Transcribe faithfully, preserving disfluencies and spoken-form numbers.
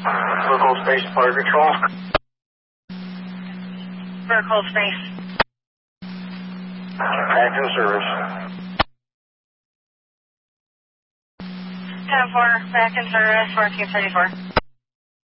Local Space Fire Control. Vertical Space. Back in service. ten four, back in service, fourteen thirty-four.